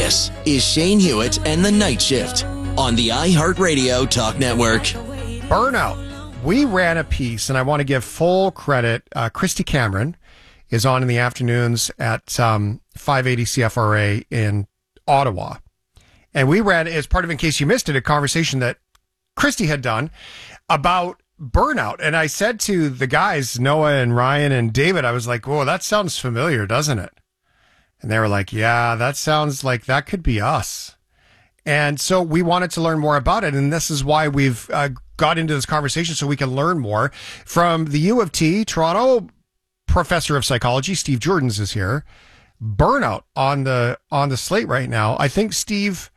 This is Shane Hewitt and the Night Shift on the iHeartRadio Talk Network. Burnout. We ran a piece, and I want to give full credit. Christy Cameron is on in the afternoons at 580 CFRA in Ottawa. And we ran, as part of, in case you missed it, a conversation that Christy had done about burnout. And I said to the guys, Noah and Ryan and David, I was like, whoa, that sounds familiar, doesn't it? And they were like, yeah, that sounds like that could be us. And so we wanted to learn more about it. And this is why we've got into this conversation, so we can learn more. From the U of T, Toronto professor of psychology, Steve Jordans, is here. Burnout on the slate right now. I think, Steve,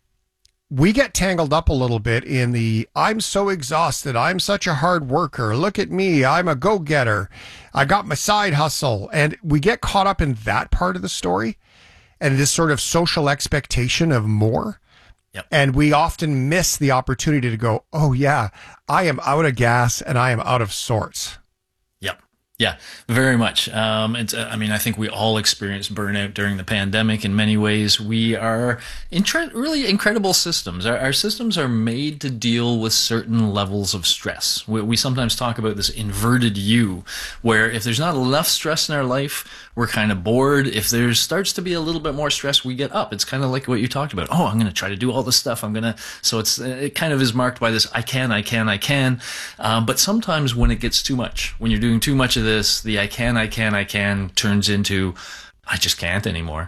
we get tangled up a little bit in the, I'm so exhausted, I'm such a hard worker, look at me, I'm a go-getter, I got my side hustle. And we get caught up in that part of the story and this sort of social expectation of more. Yep. And we often miss the opportunity to go, oh yeah, I am out of gas and I am out of sorts. Yep. Yeah, very much. I think we all experienced burnout during the pandemic in many ways. We are really incredible systems. Our systems are made to deal with certain levels of stress. We sometimes talk about this inverted U, where if there's not enough stress in our life, we're kind of bored. If there starts to be a little bit more stress, we get up. It's kind of like what you talked about. Oh, I'm going to try to do all this stuff. So it kind of is marked by this, I can. But sometimes when it gets too much, when you're doing too much of this, the I can turns into I just can't anymore.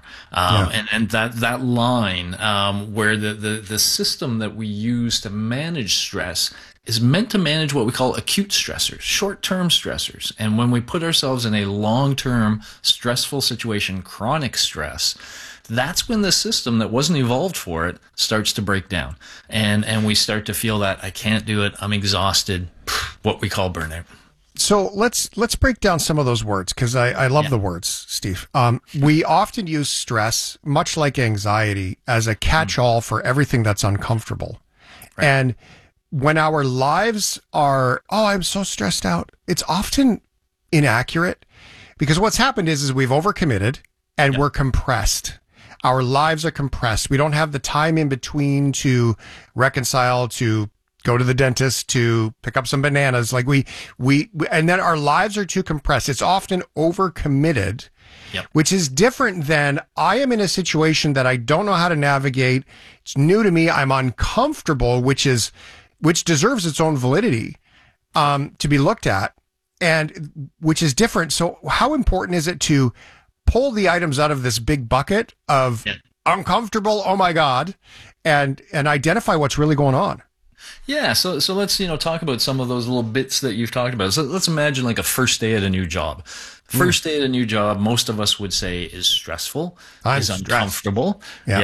And that line where the system that we use to manage stress is meant to manage what we call acute stressors, short-term stressors. And when we put ourselves in a long-term stressful situation, chronic stress, that's when the system that wasn't evolved for it starts to break down. And we start to feel that I can't do it, I'm exhausted, what we call burnout. So let's break down some of those words, because I love the words, Steve. We often use stress, much like anxiety, as a catch-all for everything that's uncomfortable. Right. And when our lives are, oh, I'm so stressed out, it's often inaccurate, because what's happened is we've overcommitted and we're compressed. Our lives are compressed. We don't have the time in between to reconcile, to go to the dentist, to pick up some bananas. Like and then our lives are too compressed. It's often overcommitted, which is different than I am in a situation that I don't know how to navigate. It's new to me. I'm uncomfortable, which deserves its own validity, to be looked at, and which is different. So how important is it to pull the items out of this big bucket of uncomfortable, oh my God, and identify what's really going on? Yeah, so let's talk about some of those little bits that you've talked about. So let's imagine like a first day at a new job. First day at a new job, most of us would say is stressful, is uncomfortable.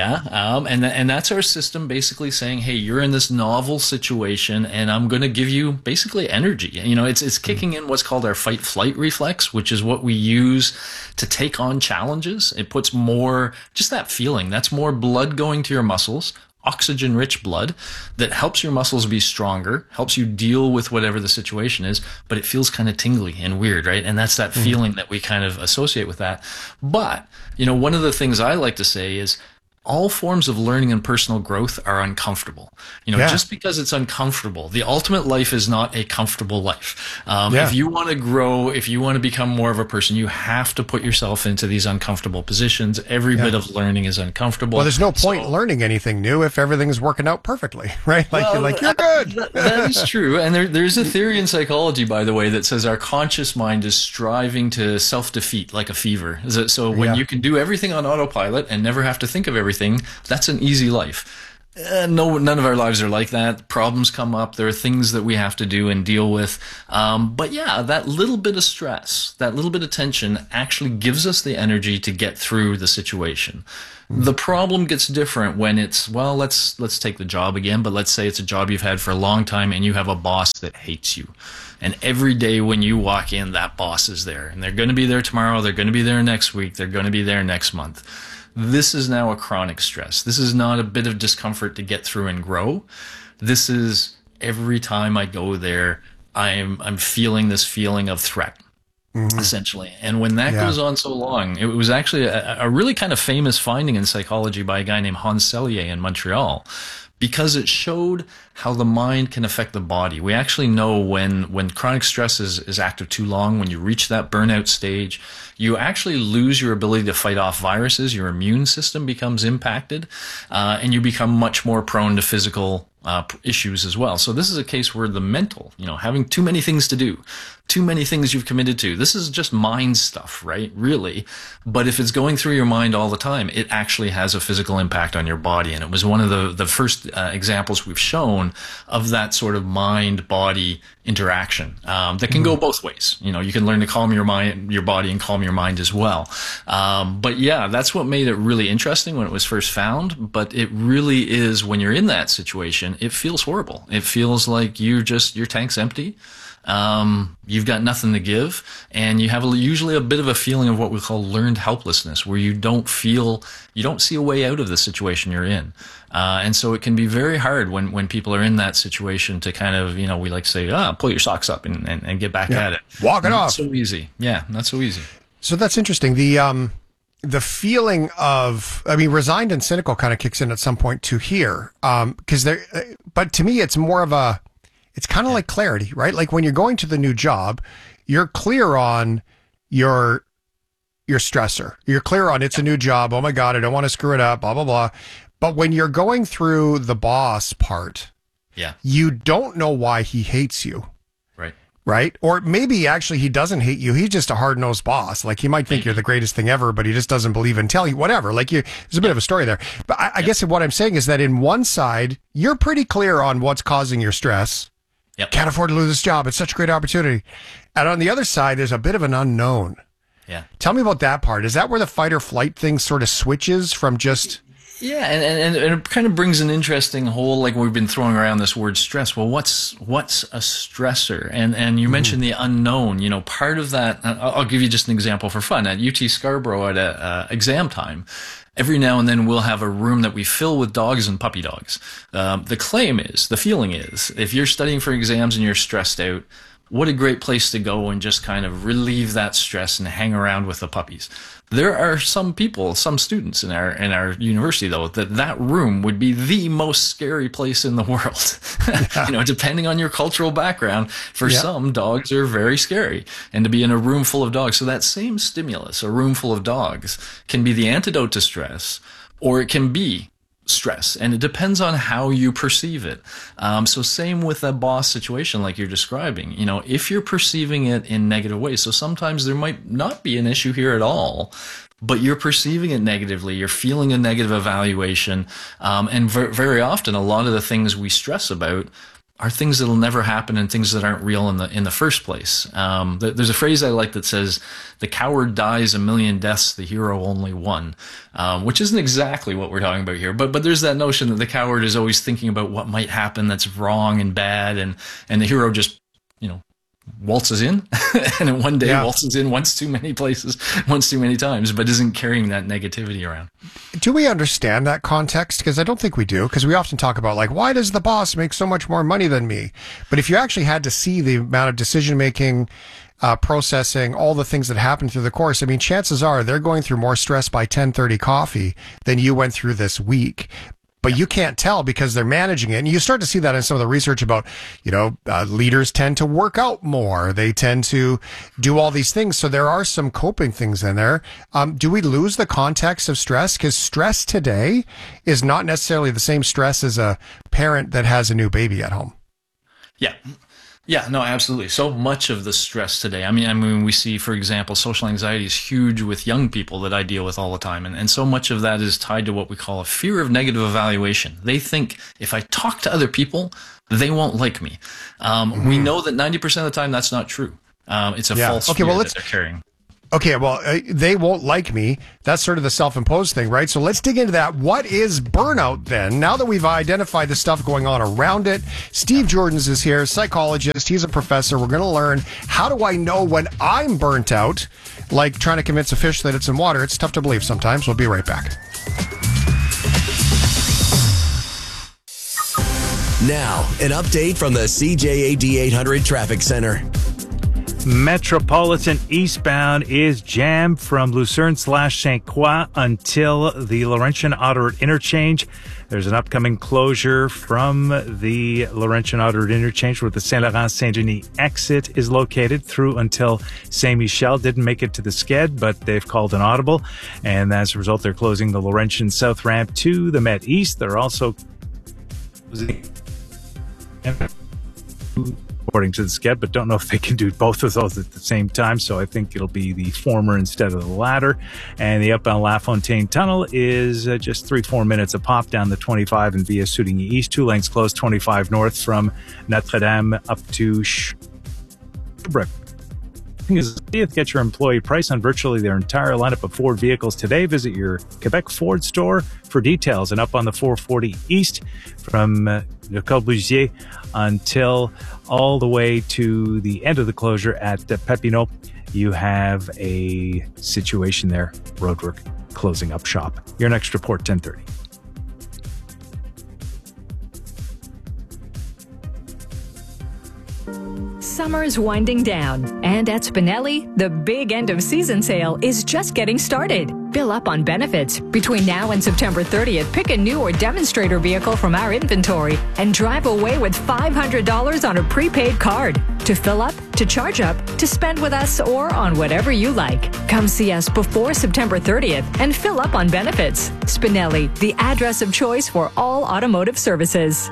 And that's our system basically saying, hey, you're in this novel situation and I'm going to give you basically energy. It's kicking in what's called our fight-flight reflex, which is what we use to take on challenges. It puts more, just that feeling, that's more blood going to your muscles, oxygen-rich blood that helps your muscles be stronger, helps you deal with whatever the situation is, but it feels kind of tingly and weird, right? And that's that feeling that we kind of associate with that. But, one of the things I like to say is all forms of learning and personal growth are uncomfortable. Just because it's uncomfortable, the ultimate life is not a comfortable life. If you want to grow, if you want to become more of a person, you have to put yourself into these uncomfortable positions. Every bit of learning is uncomfortable. Well, there's no point learning anything new if everything's working out perfectly, right? You're good. That is true. And there's a theory in psychology, by the way, that says our conscious mind is striving to self-defeat like a fever. So when you can do everything on autopilot and never have to think of everything, that's an easy life. None of our lives are like that. Problems come up. There are things that we have to do and deal with. But that little bit of stress, that little bit of tension actually gives us the energy to get through the situation. The problem gets different when it's, let's take the job again, but let's say it's a job you've had for a long time and you have a boss that hates you. And every day when you walk in, that boss is there. And they're going to be there tomorrow. They're going to be there next week. They're going to be there next month. This is now a chronic stress. This is not a bit of discomfort to get through and grow. This is every time I go there, I'm feeling this feeling of threat. essentially. And when that goes on so long, it was actually a really kind of famous finding in psychology by a guy named Hans Selye in Montreal, because it showed how the mind can affect the body. We actually know when chronic stress is active too long, when you reach that burnout stage, you actually lose your ability to fight off viruses. Your immune system becomes impacted, and you become much more prone to physical issues as well. So this is a case where the mental, having too many things to do, too many things you've committed to, this is just mind stuff, right? Really. But if it's going through your mind all the time, it actually has a physical impact on your body. And it was one of the first examples we've shown of that sort of mind-body interaction that can go both ways. You can learn to calm your body and calm your mind as well. But yeah, that's what made it really interesting when it was first found. But it really is, when you're in that situation, it feels horrible. It feels like your tank's empty. You've got nothing to give, and you have usually a bit of a feeling of what we call learned helplessness, where you don't see a way out of the situation you're in. And so it can be very hard when people are in that situation to kind of, we like to say, pull your socks up and get back at it. Walk it off. Not so easy. Yeah, not so easy. So that's interesting. The feeling of, resigned and cynical kind of kicks in at some point too here. But to me, it's more of it's kind of like clarity, right? Like when you're going to the new job, you're clear on your stressor. You're clear on it's a new job. Oh my God, I don't want to screw it up, blah, blah, blah. But when you're going through the boss part, you don't know why he hates you. Right? Or maybe actually he doesn't hate you. He's just a hard-nosed boss. Like he might think you're the greatest thing ever, but he just doesn't believe in telling you, whatever. Like there's a bit of a story there. But I guess what I'm saying is that in one side, you're pretty clear on what's causing your stress. Can't afford to lose this job. It's such a great opportunity. And on the other side, there's a bit of an unknown. Yeah. Tell me about that part. Is that where the fight or flight thing sort of switches from just... Yeah, and it kind of brings an interesting whole, like we've been throwing around this word stress. Well, what's a stressor? And you mentioned the unknown. Part of that, I'll give you just an example for fun. At UT Scarborough at exam time, every now and then we'll have a room that we fill with dogs and puppy dogs. The feeling is, if you're studying for exams and you're stressed out, what a great place to go and just kind of relieve that stress and hang around with the puppies. There are some students in our university, though, that room would be the most scary place in the world. Depending on your cultural background, for some, dogs are very scary. And to be in a room full of dogs, so that same stimulus, a room full of dogs, can be the antidote to stress, or it can be stress, and it depends on how you perceive it. So same with that boss situation like you're describing. If you're perceiving it in negative ways, so sometimes there might not be an issue here at all, but you're perceiving it negatively, you're feeling a negative evaluation, and very often a lot of the things we stress about are things that'll never happen and things that aren't real in the first place. There's a phrase I like that says, "The coward dies a million deaths, the hero only one," which isn't exactly what we're talking about here. But there's that notion that the coward is always thinking about what might happen that's wrong and bad, and the hero just, waltzes in and in one day waltzes in once too many places, once too many times, but isn't carrying that negativity around. Do we understand that context? Because I don't think we do, because we often talk about like, why does the boss make so much more money than me? But if you actually had to see the amount of decision making, processing, all the things that happen through the course, chances are they're going through more stress by 10:30 coffee than you went through this week. But you can't tell because they're managing it. And you start to see that in some of the research about, leaders tend to work out more. They tend to do all these things. So there are some coping things in there. Do we lose the context of stress? Because stress today is not necessarily the same stress as a parent that has a new baby at home. Yeah. Yeah, no, absolutely. So much of the stress today. I mean, we see, for example, social anxiety is huge with young people that I deal with all the time. And so much of that is tied to what we call a fear of negative evaluation. They think if I talk to other people, they won't like me. We know that 90% of the time that's not true. It's a false fear that they're carrying. Okay, well, they won't like me. That's sort of the self-imposed thing, right? So let's dig into that. What is burnout then? Now that we've identified the stuff going on around it, Steve Jordans is here, psychologist. He's a professor. We're going to learn, how do I know when I'm burnt out? Like trying to convince a fish that it's in water. It's tough to believe sometimes. We'll be right back. Now, an update from the CJAD 800 Traffic Center. Metropolitan eastbound is jammed from Lucerne/St. Croix until the Laurentian Autoroute interchange. There's an upcoming closure from the Laurentian Autoroute interchange where the Saint-Laurent-Saint-Denis exit is located through until Saint-Michel. Didn't make it to the sked, but they've called an audible. And as a result, they're closing the Laurentian South Ramp to the Met East. They're also closing according to the sked, but don't know if they can do both of those at the same time. So I think it'll be the former instead of the latter. And the outbound LaFontaine Tunnel is just 3-4 minutes a pop down the 25 and via Soudigny East. 2 lanes closed, 25 north from Notre Dame up to Sherbrooke. Get your employee price on virtually their entire lineup of Ford vehicles today. Visit your Quebec Ford store for details. And up on the 440 East from Le Corbusier until all the way to the end of the closure at Papineau, you have a situation there. Roadwork closing up shop. Your next report, 10:30. Summer is winding down, and at Spinelli, the big end of season sale is just getting started. Fill up on benefits. Between now and September 30th, pick a new or demonstrator vehicle from our inventory and drive away with $500 on a prepaid card. To fill up, to charge up, to spend with us, or on whatever you like. Come see us before September 30th and fill up on benefits. Spinelli, the address of choice for all automotive services.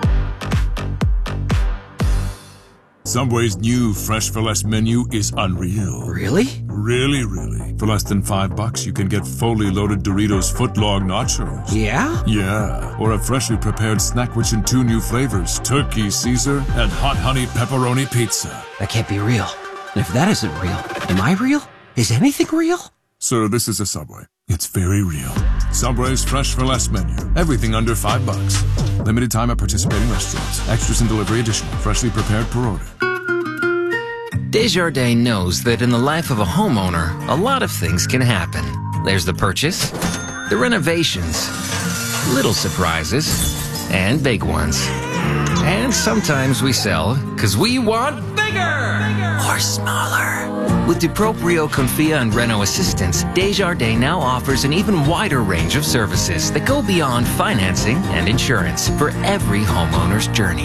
Subway's new Fresh for Less menu is unreal. Really? Really, really. For less than $5, you can get fully loaded Doritos footlong nachos. Yeah? Yeah. Or a freshly prepared Snackwich in 2 new flavors, Turkey Caesar and Hot Honey Pepperoni Pizza. That can't be real. And if that isn't real, am I real? Is anything real? Sir, this is a Subway. It's very real. Subway's Fresh for Less menu. Everything under $5. Limited time at participating restaurants. Extras and delivery additional. Freshly prepared per order. Desjardins knows that in the life of a homeowner, a lot of things can happen. There's the purchase, the renovations, little surprises, and big ones. And sometimes we sell because we want bigger or smaller. With DuProprio, Confia, and Renault Assistance, Desjardins now offers an even wider range of services that go beyond financing and insurance for every homeowner's journey.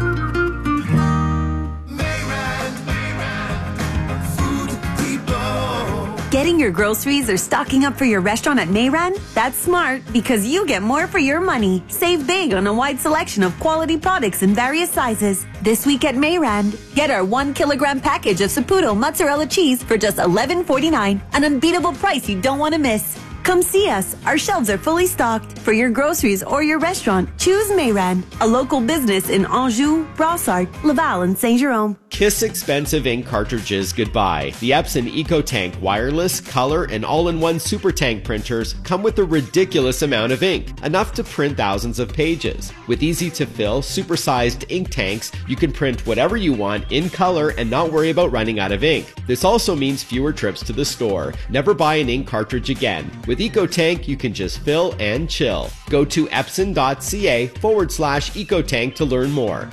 Getting your groceries or stocking up for your restaurant at Mayran? That's smart because you get more for your money. Save big on a wide selection of quality products in various sizes. This week at Mayran, get our 1 kilogram package of Saputo mozzarella cheese for just $11.49, an unbeatable price you don't want to miss. Come see us. Our shelves are fully stocked. For your groceries or your restaurant, choose Mayran, a local business in Anjou, Brossard, Laval, and Saint-Jérôme. Kiss expensive ink cartridges goodbye. The Epson EcoTank wireless, color, and all-in-one super tank printers come with a ridiculous amount of ink, enough to print thousands of pages. With easy-to-fill, super-sized ink tanks, you can print whatever you want in color and not worry about running out of ink. This also means fewer trips to the store. Never buy an ink cartridge again. With EcoTank, you can just fill and chill. Go to epson.ca/EcoTank to learn more.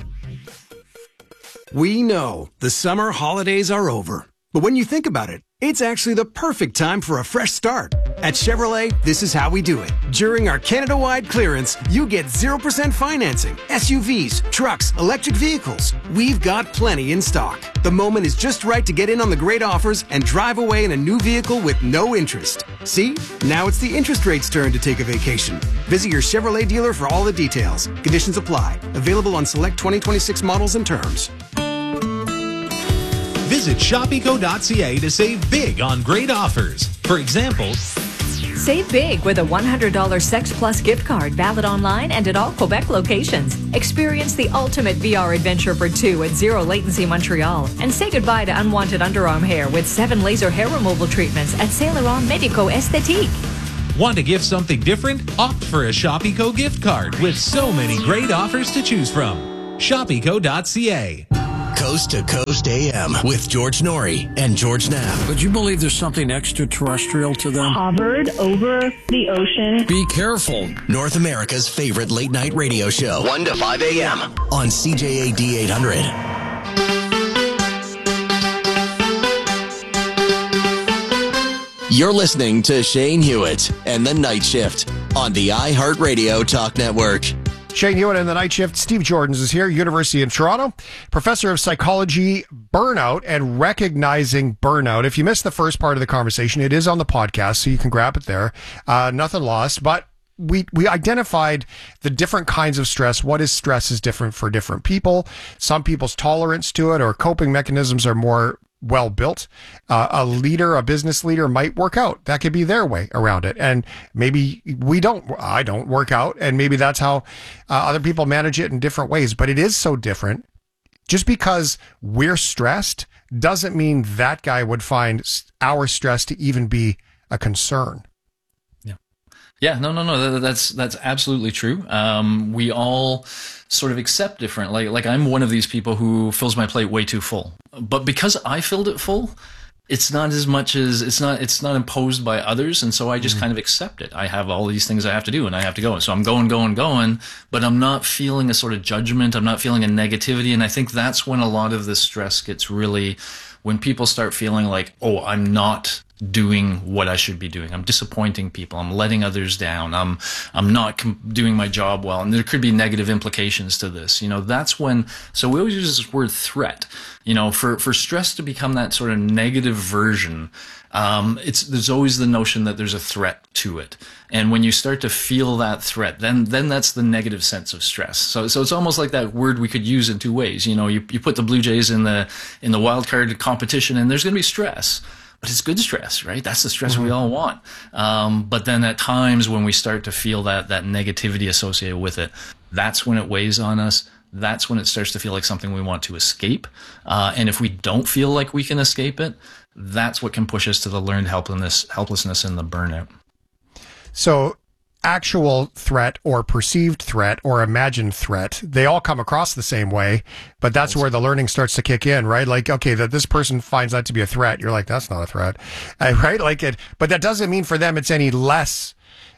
We know the summer holidays are over. But when you think about it, it's actually the perfect time for a fresh start. At Chevrolet, this is how we do it. During our Canada-wide clearance, you get 0% financing. SUVs, trucks, electric vehicles. We've got plenty in stock. The moment is just right to get in on the great offers and drive away in a new vehicle with no interest. See? Now it's the interest rate's turn to take a vacation. Visit your Chevrolet dealer for all the details. Conditions apply. Available on select 2026 models and terms. Visit shopeco.ca to save big on great offers. For example, Save big with a $100 Sex Plus gift card valid online and at all Quebec locations. Experience the ultimate VR adventure for 2 at Zero Latency Montreal. And say goodbye to unwanted underarm hair with 7 laser hair removal treatments at Saint Laurent Medico Esthétique. Want to gift something different? Opt for a ShopEco gift card with so many great offers to choose from. ShopEco.ca. Coast to Coast AM with George Norrie and George Knapp. Would you believe there's something extraterrestrial to them? Hovered over the ocean. Be careful. North America's favorite late night radio show. 1 to 5 a.m. on CJAD 800. You're listening to Shane Hewitt and the Night Shift on the iHeartRadio Talk Network. Shane Hewitt and the Night Shift. Steve Jordans is here, University of Toronto, professor of psychology, burnout, and recognizing burnout. If you missed the first part of the conversation, it is on the podcast, so you can grab it there. Nothing lost, but we identified the different kinds of stress. What is stress is different for different people. Some people's tolerance to it or coping mechanisms are more well built. A business leader might work out. That could be their way around it. And maybe I don't work out. And maybe that's how other people manage it in different ways. But it is so different. Just because we're stressed doesn't mean that guy would find our stress to even be a concern. Yeah, no. That's absolutely true. We all sort of accept different. Like I'm one of these people who fills my plate way too full. But because I filled it full, it's not as much as it's not imposed by others, and so I just kind of accept it. I have all these things I have to do, and I have to go. So I'm going, but I'm not feeling a sort of judgment. I'm not feeling a negativity, and I think that's when a lot of this stress gets really, when people start feeling like, oh, I'm not doing what I should be doing. I'm disappointing people. I'm letting others down. I'm not doing my job well. And there could be negative implications to this. That's when, so we always use this word threat, for stress to become that sort of negative version. There's always the notion that there's a threat to it. And when you start to feel that threat, then that's the negative sense of stress. So it's almost like that word we could use in two ways. You put the Blue Jays in the wild card competition, and there's going to be stress. But it's good stress, right? That's the stress we all want. But then at times when we start to feel that negativity associated with it, that's when it weighs on us. That's when it starts to feel like something we want to escape. And if we don't feel like we can escape it, that's what can push us to the learned helplessness and the burnout. So actual threat or perceived threat or imagined threat, they all come across the same way, but that's where the learning starts to kick in, right? Like, okay, that this person finds that to be a threat. You're like, that's not a threat, right? But that doesn't mean for them it's any less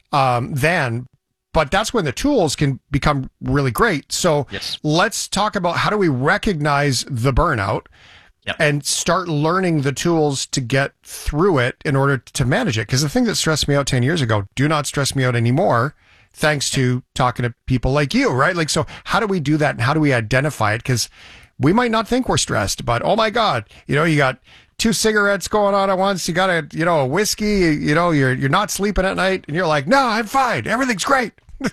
than, but that's when the tools can become really great. So Let's talk about how do we recognize the burnout and start learning the tools to get through it in order to manage it. Because the thing that stressed me out 10 years ago, do not stress me out anymore, thanks to talking to people like you, right? Like, so how do we do that and how do we identify it? Because we might not think we're stressed, but oh my God, you got 2 cigarettes going on at once. You got a whiskey, you're not sleeping at night and you're like, no, I'm fine. Everything's great.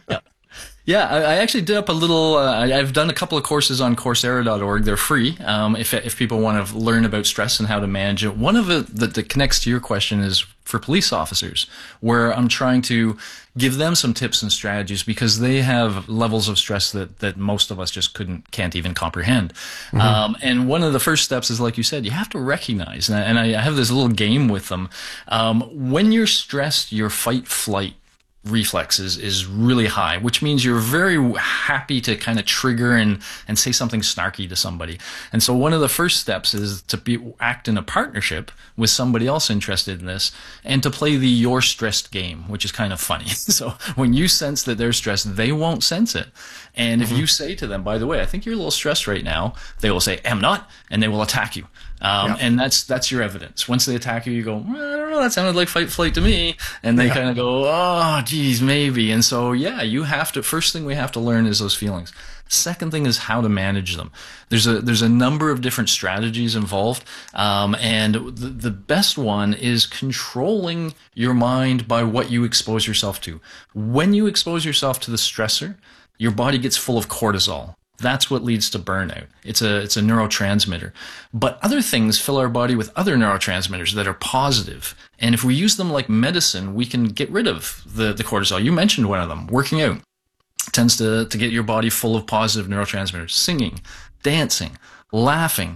Yeah, I actually did up a little, I've done a couple of courses on Coursera.org. They're free if people want to learn about stress and how to manage it. One of it that connects to your question is for police officers, where I'm trying to give them some tips and strategies because they have levels of stress that most of us just can't even comprehend. And one of the first steps is, like you said, you have to recognize, and I have this little game with them. When you're stressed, your fight-flight reflex is really high, which means you're very happy to kind of trigger and say something snarky to somebody. And so one of the first steps is to act in a partnership with somebody else interested in this and to play the you're stressed game, which is kind of funny. So when you sense that they're stressed, they won't sense it. And if you say to them, by the way, I think you're a little stressed right now, they will say, I'm not, and they will attack you. And that's your evidence. Once they attack you, you go, I don't know, that sounded like fight flight to me. And they kind of go, oh, geez, maybe. And so, first thing we have to learn is those feelings. Second thing is how to manage them. There's a number of different strategies involved. And the best one is controlling your mind by what you expose yourself to. When you expose yourself to the stressor, your body gets full of cortisol. That's what leads to burnout. It's a neurotransmitter. But other things fill our body with other neurotransmitters that are positive. And if we use them like medicine, we can get rid of the cortisol. You mentioned one of them. Working out tends to get your body full of positive neurotransmitters. Singing, dancing, laughing,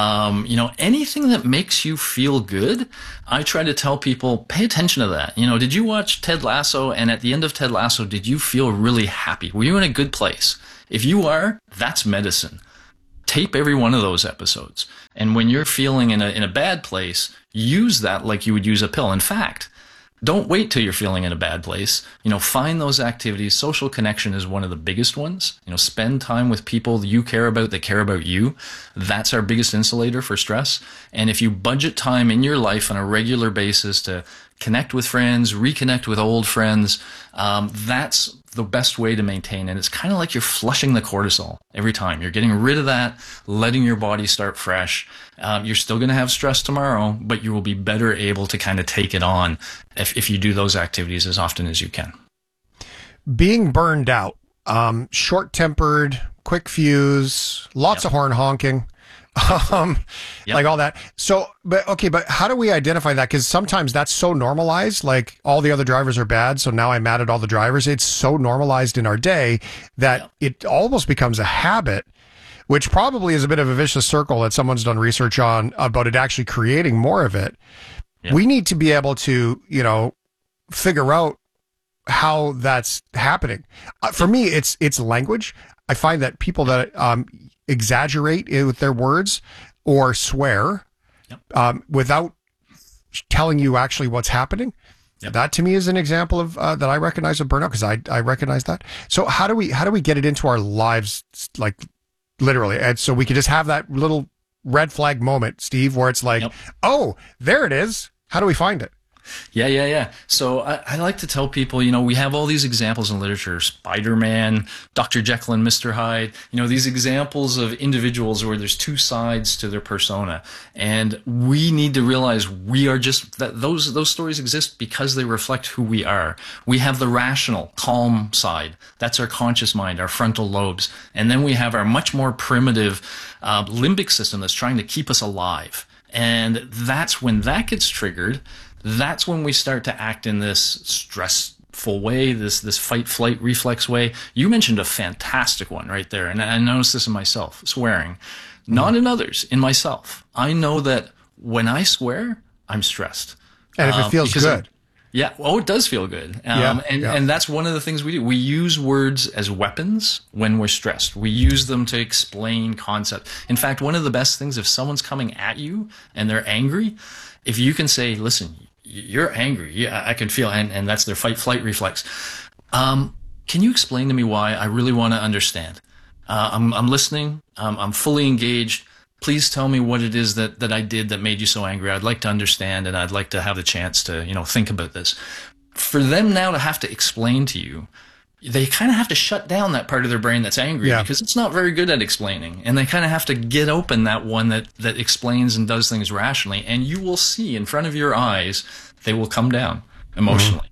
anything that makes you feel good. I try to tell people, pay attention to that. Did you watch Ted Lasso? And at the end of Ted Lasso, did you feel really happy? Were you in a good place? If you are, that's medicine. Tape every one of those episodes. And when you're feeling in a bad place, use that like you would use a pill. In fact, don't wait till you're feeling in a bad place. Find those activities. Social connection is one of the biggest ones. Spend time with people you care about that care about you. That's our biggest insulator for stress. And if you budget time in your life on a regular basis to connect with friends, reconnect with old friends, that's the best way to maintain it. It's kind of like you're flushing the cortisol every time. You're getting rid of that, letting your body start fresh. You're still going to have stress tomorrow, but you will be better able to kind of take it on if you do those activities as often as you can. Being burned out, short-tempered, quick fuse, lots of horn honking. Like all that. So, but how do we identify that? Because sometimes that's so normalized, like all the other drivers are bad, so now I'm mad at all the drivers. It's so normalized in our day that it almost becomes a habit, which probably is a bit of a vicious circle that someone's done research on about it actually creating more of it. Yep. We need to be able to, figure out how that's happening. For me, it's language. I find that people that exaggerate with their words or swear without telling you actually what's happening. Yep. That to me is an example of that I recognize of burnout, because I recognize that. So how do we get it into our lives, like literally, and so we can just have that little red flag moment, Steve, where it's like, oh, there it is. How do we find it? Yeah. So I like to tell people, we have all these examples in literature, Spider-Man, Dr. Jekyll and Mr. Hyde, these examples of individuals where there's two sides to their persona. And we need to realize we are just, that those stories exist because they reflect who we are. We have the rational, calm side. That's our conscious mind, our frontal lobes. And then we have our much more primitive limbic system that's trying to keep us alive. And that's when that gets triggered. That's when we start to act in this stressful way, this fight-flight reflex way. You mentioned a fantastic one right there, and I noticed this in myself, swearing. Not in others, in myself. I know that when I swear, I'm stressed. And if it feels good. It does feel good. And that's one of the things we do. We use words as weapons when we're stressed. We use them to explain concepts. In fact, one of the best things, if someone's coming at you and they're angry, if you can say, listen, you're angry. Yeah, I can feel, and that's their fight-flight reflex. Can you explain to me why? I really want to understand. I'm listening. I'm fully engaged. Please tell me what it is that I did that made you so angry. I'd like to understand, and I'd like to have the chance to, think about this. For them now to have to explain to you, they kind of have to shut down that part of their brain that's angry because it's not very good at explaining. And they kind of have to get open that one that explains and does things rationally. And you will see in front of your eyes, they will come down emotionally.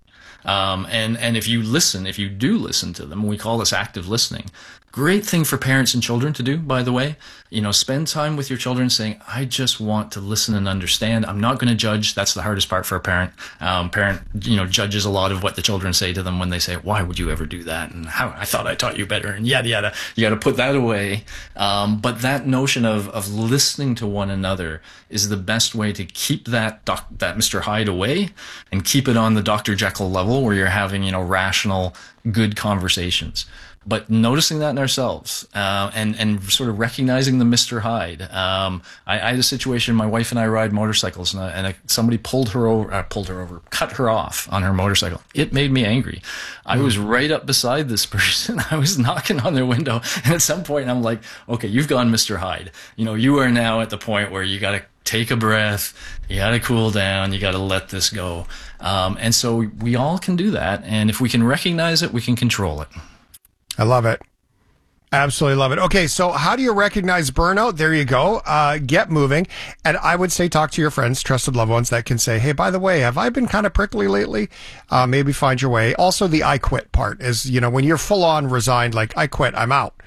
And if you do listen to them, we call this active listening. Great thing for parents and children to do, by the way. Spend time with your children saying, I just want to listen and understand. I'm not going to judge. That's the hardest part for a parent. Parent, judges a lot of what the children say to them when they say, why would you ever do that? And how I thought I taught you better, and yada, yada. You got to put that away. But that notion of listening to one another is the best way to keep that Mr. Hyde away and keep it on the Dr. Jekyll level where you're having, rational, good conversations. But noticing that in ourselves, and sort of recognizing the Mr. Hyde. I had a situation, my wife and I ride motorcycles, and somebody cut her off on her motorcycle. It made me angry. I was right up beside this person. I was knocking on their window. And at some point I'm like, okay, you've gone Mr. Hyde. You are now at the point where you got to take a breath. You got to cool down. You got to let this go. And so we all can do that. And if we can recognize it, we can control it. I love it. Absolutely love it. Okay, so how do you recognize burnout? There you go. Get moving. And I would say talk to your friends, trusted loved ones that can say, hey, by the way, have I been kind of prickly lately? Maybe find your way. Also, the I quit part is, when you're full on resigned, like I quit, I'm out.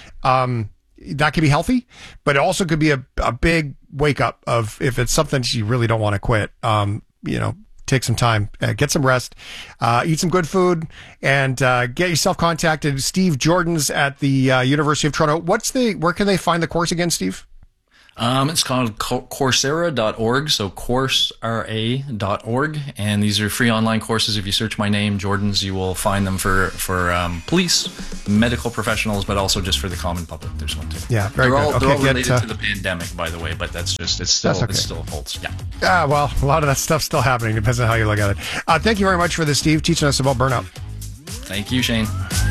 That could be healthy, but it also could be a big wake up of if it's something you really don't want to quit, take some time, get some rest, eat some good food, and get yourself contacted. Steve Jordan's at the University of Toronto. Where can they find the course again, Steve? It's called Coursera.org, so coursera.org, and these are free online courses. If you search my name, Jordan's, you will find them for police, medical professionals, but also just for the common public. There's one too. Yeah, very they're good. all related to the pandemic, by the way, but it still holds. Yeah. Well, a lot of that stuff's still happening. Depends on how you look at it. Thank you very much for this, Steve, teaching us about burnout. Thank you, Shane.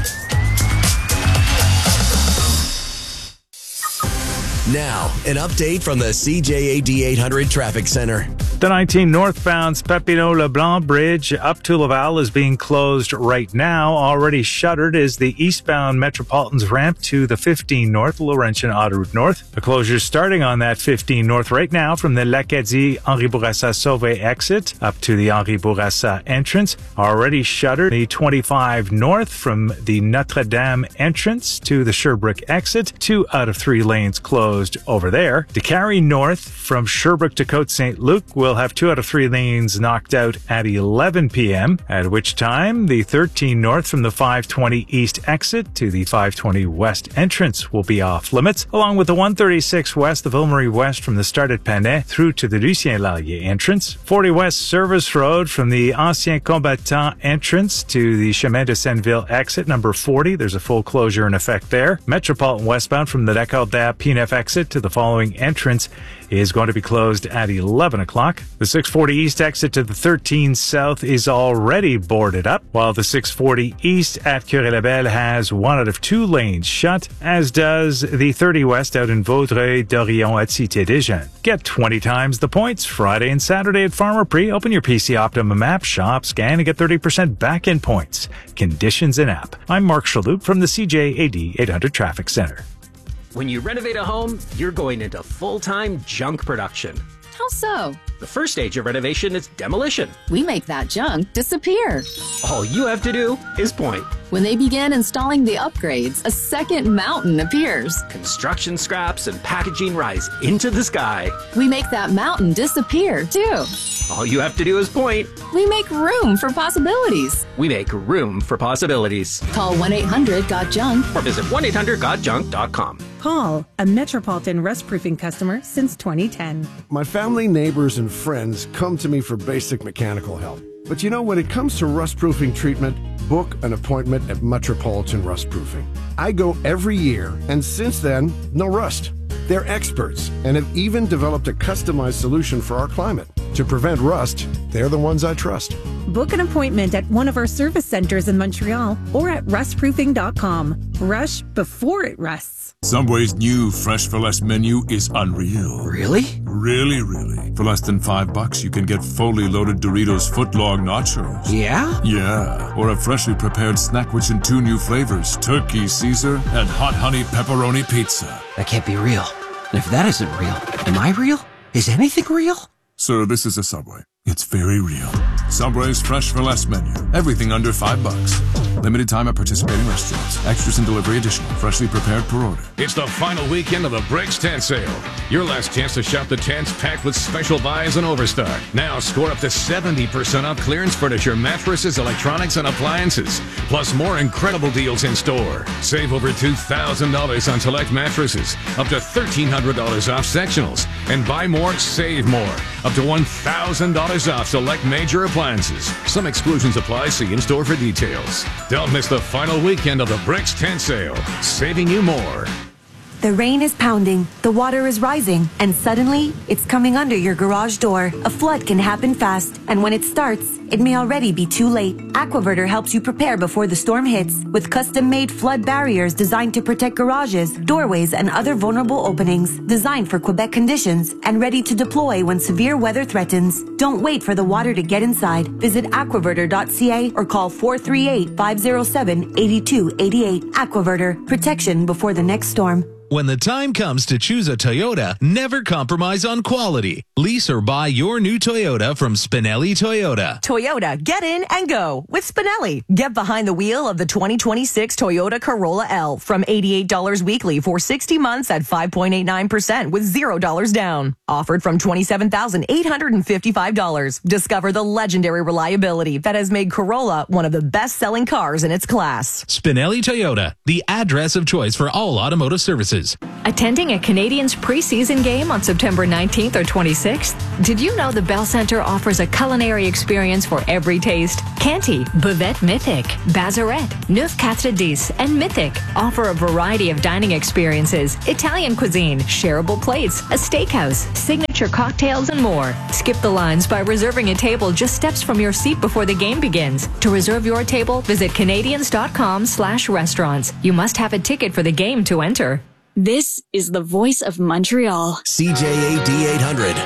Now, an update from the CJAD 800 Traffic Center. The 19 northbound Papineau-Leblanc Bridge up to Laval is being closed right now. Already shuttered is the eastbound Metropolitan's ramp to the 15 North, Laurentian Autoroute North. The closure is starting on that 15 North right now from the L'Acadie-Henri Bourassa-Sauvé exit up to the Henri Bourassa entrance. Already shuttered the 25 North from the Notre-Dame entrance to the Sherbrooke exit. 2 out of 3 lanes closed over there. To Carrie North from Sherbrooke to Côte Saint-Luc will have 2 out of 3 lanes knocked out at 11 p.m., at which time the 13 North from the 520 East exit to the 520 West entrance will be off limits, along with the 136 West, the Ville-Marie West from the start at Panay through to the Lucien Lallier entrance. 40 West Service Road from the Ancien Combattant entrance to the Chemin de Senneville exit, number 40. There's a full closure in effect there. Metropolitan westbound from the Decaudère P9 exit to the following entrance is going to be closed at 11 o'clock. The 640 East exit to the 13 South is already boarded up, while the 640 East at Curé-Labelle has 1 out of 2 lanes shut, as does the 30 West out in Vaudreuil-Dorion at Cité des Jeunes. Get 20 times the points Friday and Saturday at Farmer Prix. Open your PC Optimum app, shop, scan, and get 30% back in points. Conditions in app. I'm Mark Chaloup from the CJAD 800 Traffic Center. When you renovate a home, you're going into full-time junk production. How so? The first stage of renovation is demolition. We make that junk disappear. All you have to do is point. When they begin installing the upgrades, a second mountain appears. Construction scraps and packaging rise into the sky. We make that mountain disappear, too. All you have to do is point. We make room for possibilities. We make room for possibilities. Call 1-800-GOT-JUNK or visit 1-800-GOT-JUNK.com. Paul, a Metropolitan rust-proofing customer since 2010. My family, neighbors, and friends come to me for basic mechanical help. But you know, when it comes to rust-proofing treatment, book an appointment at Metropolitan Rust-Proofing. I go every year, and since then, no rust. They're experts and have even developed a customized solution for our climate. To prevent rust, they're the ones I trust. Book an appointment at one of our service centers in Montreal or at rustproofing.com. Rush before it rusts. Subway's new Fresh for Less menu is unreal. Really? Really, really. For less than $5, you can get fully loaded Doritos footlong nachos. Yeah? Yeah. Or a freshly prepared snack which in 2 new flavors, Turkey Caesar and Hot Honey Pepperoni Pizza. That can't be real. And if that isn't real, am I real? Is anything real? Sir, this is a Subway. It's very real. Subway's Fresh for Less menu. Everything under $5. Limited time at participating restaurants. Extras and delivery additional. Freshly prepared per order. It's the final weekend of the Bricks Tent Sale. Your last chance to shop the tents packed with special buys and overstock. Now score up to 70% off clearance furniture, mattresses, electronics, and appliances. Plus more incredible deals in store. Save over $2,000 on select mattresses. Up to $1,300 off sectionals. And buy more, save more. Up to $1,000 off select major appliances. Some exclusions apply. See in-store for details. Don't miss the final weekend of the Bricks Tent Sale. Saving you more. The rain is pounding, the water is rising, and suddenly, it's coming under your garage door. A flood can happen fast, and when it starts, it may already be too late. Aquaverter helps you prepare before the storm hits with custom-made flood barriers designed to protect garages, doorways, and other vulnerable openings, designed for Quebec conditions and ready to deploy when severe weather threatens. Don't wait for the water to get inside. Visit aquaverter.ca or call 438-507-8288. Aquaverter, protection before the next storm. When the time comes to choose a Toyota, never compromise on quality. Lease or buy your new Toyota from Spinelli Toyota. Toyota. Get in and go with Spinelli. Get behind the wheel of the 2026 Toyota Corolla L from $88 weekly for 60 months at 5.89% with $0 down. Offered from $27,855. Discover the legendary reliability that has made Corolla one of the best-selling cars in its class. Spinelli Toyota, the address of choice for all automotive services. Attending a Canadians preseason game on September 19th or 26th? Did you know the Bell Center offers a culinary experience for every taste? Canty, Buvette Mythic, Bazarette, Neuf Quatre Dix, and Mythic offer a variety of dining experiences, Italian cuisine, shareable plates, a steakhouse, signature cocktails, and more. Skip the lines by reserving a table just steps from your seat before the game begins. To reserve your table, visit Canadians.com/restaurants. You must have a ticket for the game to enter. This is the voice of Montreal. CJAD 800.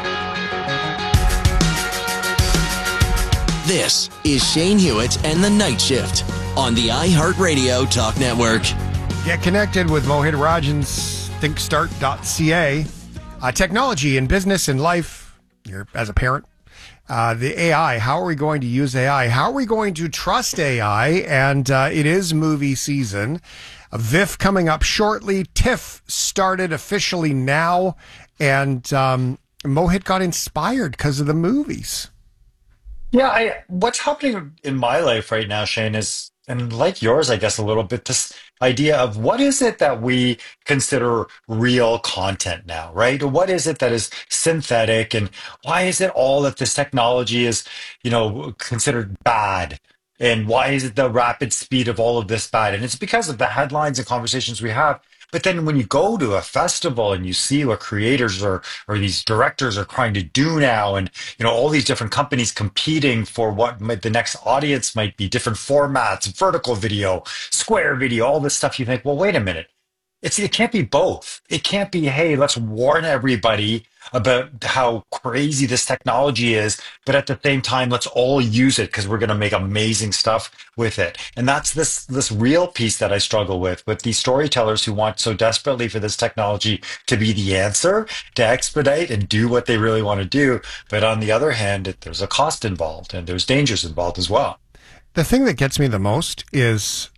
This is Shane Hewitt and the Night Shift on the iHeartRadio Talk Network. Get connected with Mohit Rajan's thinkstart.ca. Technology in business and life, as a parent. The AI, how are we going to use AI? How are we going to trust AI? And it is movie season. VIFF coming up shortly. TIFF started officially now. And Mohit got inspired because of the movies. Yeah, what's happening in my life right now, Shane, is, and like yours, I guess, a little bit, this idea of what is it that we consider real content now, right? What is it that is synthetic, and why is it all that this technology is, considered bad? And why is it the rapid speed of all of this bad? And it's because of the headlines and conversations we have. But then when you go to a festival and you see what creators or these directors are trying to do now, and all these different companies competing for what the next audience might be, different formats, vertical video, square video, all this stuff, you think, well, wait a minute. It can't be both. It can't be, hey, let's warn everybody about how crazy this technology is, but at the same time, let's all use it because we're going to make amazing stuff with it. And that's this real piece that I struggle with these storytellers who want so desperately for this technology to be the answer, to expedite and do what they really want to do. But on the other hand, there's a cost involved and there's dangers involved as well. The thing that gets me the most is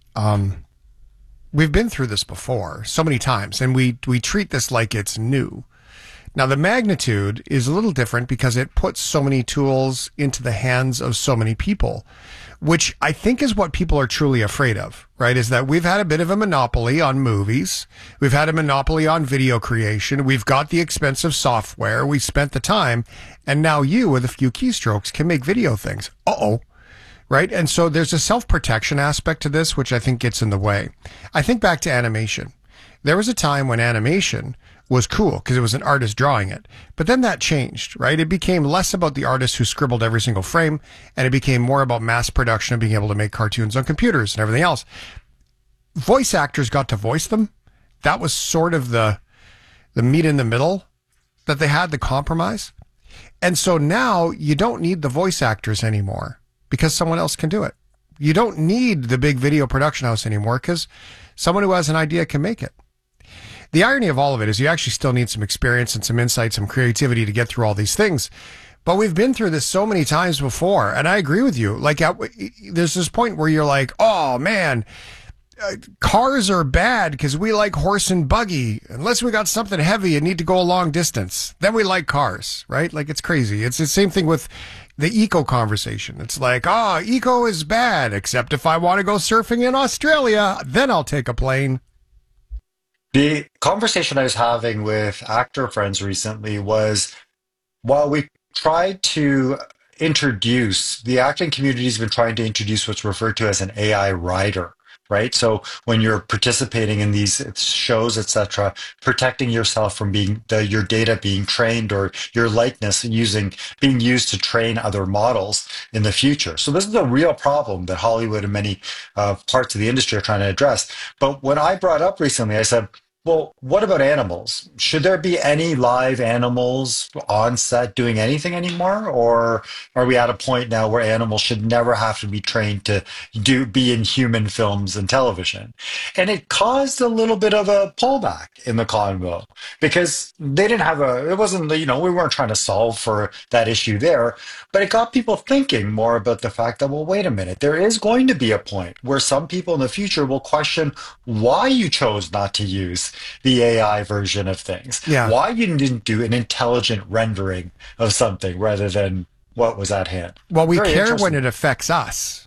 we've been through this before so many times, and we treat this like it's new. Now, the magnitude is a little different because it puts so many tools into the hands of so many people, which I think is what people are truly afraid of, right? Is that we've had a bit of a monopoly on movies. We've had a monopoly on video creation. We've got the expensive software. We spent the time, and now you, with a few keystrokes, can make video things. Uh-oh. Right? And so there's a self-protection aspect to this, which I think gets in the way. I think back to animation. There was a time when animation was cool because it was an artist drawing it. But then that changed, right? It became less about the artist who scribbled every single frame, and it became more about mass production and being able to make cartoons on computers and everything else. Voice actors got to voice them. That was sort of the meat in the middle that they had, the compromise. And so now you don't need the voice actors anymore because someone else can do it. You don't need the big video production house anymore because someone who has an idea can make it. The irony of all of it is you actually still need some experience and some insight, some creativity to get through all these things. But we've been through this so many times before. And I agree with you. Like, there's this point where you're like, oh man, cars are bad because we like horse and buggy. Unless we got something heavy and need to go a long distance, then we like cars, right? Like, it's crazy. It's the same thing with the eco conversation. It's like, eco is bad, except if I want to go surfing in Australia, then I'll take a plane. The conversation I was having with actor friends recently was, while we tried to introduce, the acting community has been trying to introduce what's referred to as an AI writer, right? So when you're participating in these shows, etc., protecting yourself from your data being trained or your likeness being used to train other models in the future. So this is a real problem that Hollywood and many parts of the industry are trying to address. But when I brought up recently, I said, Well, what about animals? Should there be any live animals on set doing anything anymore? Or are we at a point now where animals should never have to be trained to be in human films and television? And it caused a little bit of a pullback in the convo because they didn't have it wasn't, we weren't trying to solve for that issue there, but it got people thinking more about the fact that, well, wait a minute, there is going to be a point where some people in the future will question why you chose not to use the AI version of things. Yeah. Why you didn't do an intelligent rendering of something rather than what was at hand. Well, we Very care interesting. when it affects us.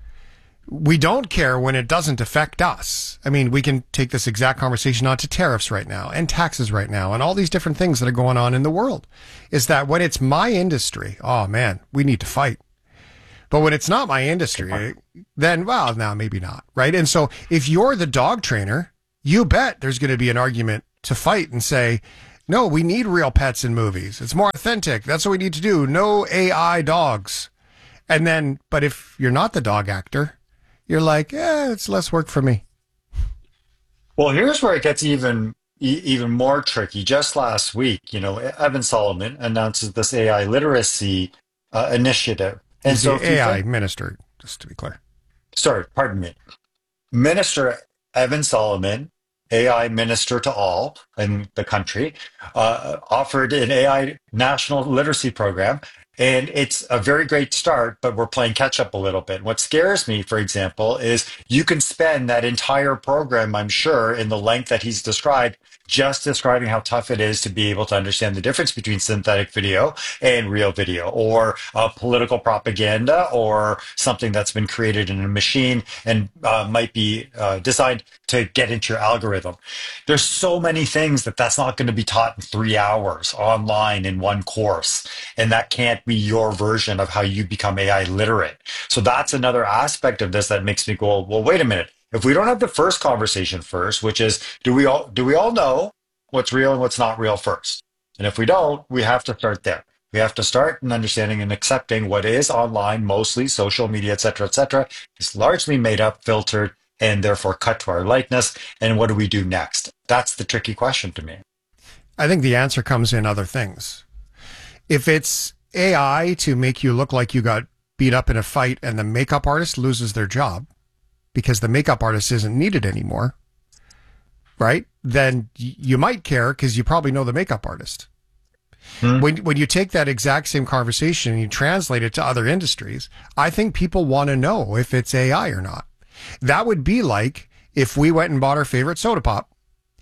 We don't care when it doesn't affect us. I mean, we can take this exact conversation on to tariffs right now and taxes right now and all these different things that are going on in the world. Is that when it's my industry, oh man, we need to fight. But when it's not my industry, then, well, now maybe not, right? And so if you're the dog trainer, you bet there's going to be an argument to fight and say, no, we need real pets in movies. It's more authentic. That's what we need to do. No AI dogs. And then, but if you're not the dog actor, you're like, it's less work for me. Well, here's where it gets even more tricky. Just last week, Evan Solomon announces this AI literacy initiative. And He's so the AI minister, just to be clear. Sorry, pardon me. Minister Evan Solomon, AI minister to all in the country, offered an AI national literacy program. And it's a very great start, but we're playing catch up a little bit. What scares me, for example, is you can spend that entire program, I'm sure, in the length that he's described, just describing how tough it is to be able to understand the difference between synthetic video and real video, or political propaganda, or something that's been created in a machine and might be designed to get into your algorithm. There's so many things that's not going to be taught in 3 hours online in one course, and that can't be your version of how you become AI literate. So that's another aspect of this that makes me go, well, wait a minute. If we don't have the first conversation first, which is, do we all know what's real and what's not real first? And if we don't, we have to start there. We have to start in understanding and accepting what is online, mostly social media, et cetera, is largely made up, filtered, and therefore cut to our likeness. And what do we do next? That's the tricky question to me. I think the answer comes in other things. If it's AI to make you look like you got beat up in a fight and the makeup artist loses their job because the makeup artist isn't needed anymore, right? Then you might care because you probably know the makeup artist. When you take that exact same conversation and you translate it to other industries, I think people want to know if it's AI or not. That would be like if we went and bought our favorite soda pop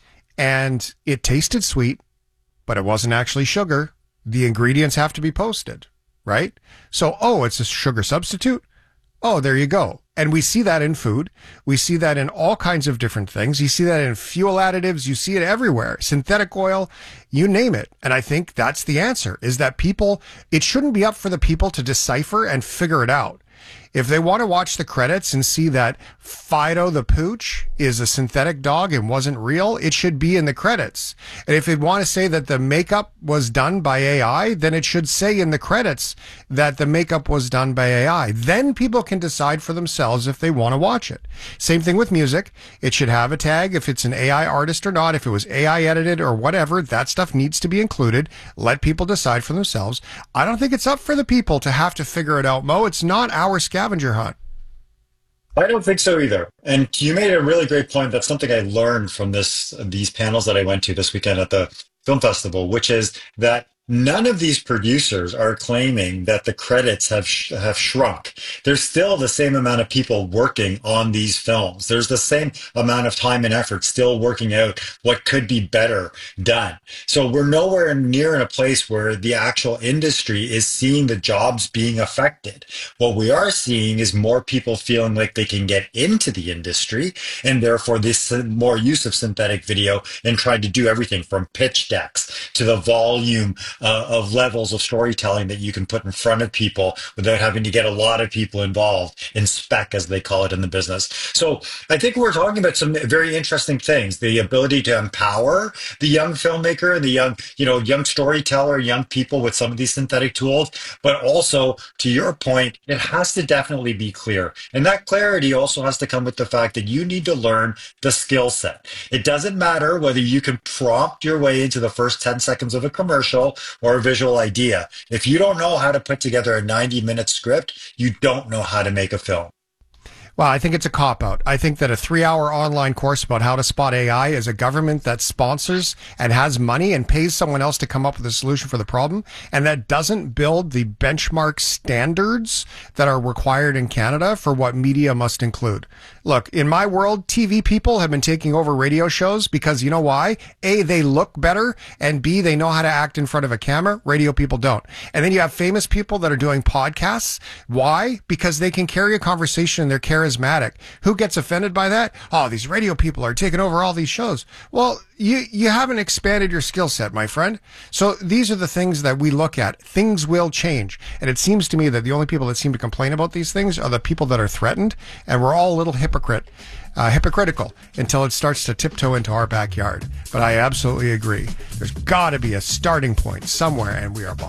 and it tasted sweet, but it wasn't actually sugar. The ingredients have to be posted, right? So, it's a sugar substitute. Oh, there you go. And we see that in food. We see that in all kinds of different things. You see that in fuel additives. You see it everywhere. Synthetic oil, you name it. And I think that's the answer, is that it shouldn't be up for the people to decipher and figure it out. If they want to watch the credits and see that Fido the Pooch is a synthetic dog and wasn't real, it should be in the credits. And if they want to say that the makeup was done by AI, then it should say in the credits that the makeup was done by AI. Then people can decide for themselves if they want to watch it. Same thing with music. It should have a tag if it's an AI artist or not. If it was AI edited or whatever, that stuff needs to be included. Let people decide for themselves. I don't think it's up for the people to have to figure it out, Mo. It's not our scavenger hunt. I don't think so either. And you made a really great point. That's something I learned from these panels that I went to this weekend at the film festival, which is that none of these producers are claiming that the credits have shrunk. There's still the same amount of people working on these films. There's the same amount of time and effort still working out what could be better done. So we're nowhere near in a place where the actual industry is seeing the jobs being affected. What we are seeing is more people feeling like they can get into the industry, and therefore this more use of synthetic video and trying to do everything from pitch decks to the volume of levels of storytelling that you can put in front of people without having to get a lot of people involved in spec, as they call it in the business. So I think we're talking about some very interesting things: the ability to empower the young filmmaker and the young storyteller, young people with some of these synthetic tools. But also, to your point, it has to definitely be clear, and that clarity also has to come with the fact that you need to learn the skill set. It doesn't matter whether you can prompt your way into the first 10 seconds of a commercial or a visual idea. If you don't know how to put together a 90-minute script, you don't know how to make a film. Well, I think it's a cop-out. I think that a 3-hour online course about how to spot AI is a government that sponsors and has money and pays someone else to come up with a solution for the problem, and that doesn't build the benchmark standards that are required in Canada for what media must include. Look, in my world, TV people have been taking over radio shows because you know why? A, they look better, and B, they know how to act in front of a camera. Radio people don't. And then you have famous people that are doing podcasts. Why? Because they can carry a conversation and they're charismatic. Who gets offended by that? Oh, these radio people are taking over all these shows. Well, you haven't expanded your skill set, my friend. So these are the things that we look at. Things will change. And it seems to me that the only people that seem to complain about these things are the people that are threatened. And we're all a little hypocritical until it starts to tiptoe into our backyard. But I absolutely agree. There's got to be a starting point somewhere, and we are